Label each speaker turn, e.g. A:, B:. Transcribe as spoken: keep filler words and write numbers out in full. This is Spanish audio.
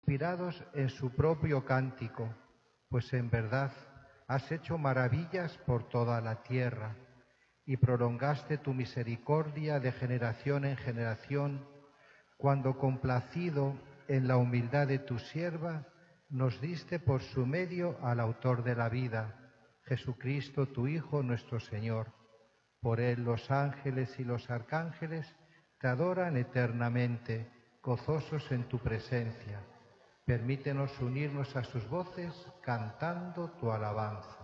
A: inspirados en su propio cántico, pues en verdad has hecho maravillas por toda la tierra y prolongaste tu misericordia de generación en generación, cuando complacido en la humildad de tu sierva, nos diste por su medio al autor de la vida, Jesucristo, tu Hijo, nuestro Señor. Por él los ángeles y los arcángeles te adoran eternamente, gozosos en tu presencia. Permítenos unirnos a sus voces cantando tu alabanza.